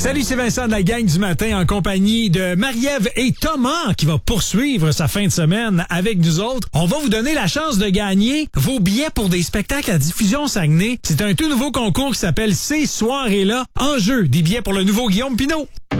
Salut, c'est Vincent de la gang du matin en compagnie de Marie-Ève et Thomas qui va poursuivre sa fin de semaine avec nous autres. On va vous donner la chance de gagner vos billets pour des spectacles à diffusion Saguenay. C'est un tout nouveau concours qui s'appelle Ces soirées-là. En jeu, des billets pour le nouveau Guillaume Pinault.